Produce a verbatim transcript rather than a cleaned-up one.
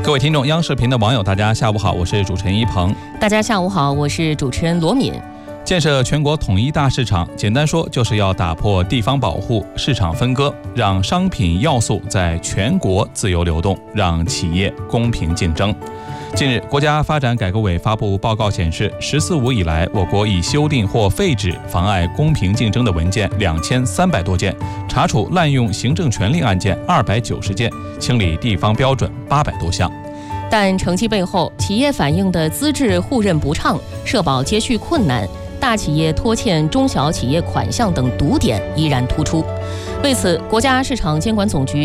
各位听众，央视频的网友，大家下午好，我是主持人一鹏。 大家下午好，我是主持人罗敏。 建设全国统一大市场，简单说就是要打破地方保护、市场分割，让商品要素在全国自由流动，让企业公平竞争。近日，国家发展改革委发布报告显示，十四五以来，我国已修订或废止妨碍公平竞争的文件两千三百多件，查处滥用行政权力案件二百九十件，清理地方标准八百多项。 但成绩背后，企业反映的资质互认不畅、社保接续困难、大企业拖欠中小企业款项等堵点依然突出。为此，国家市场监管总局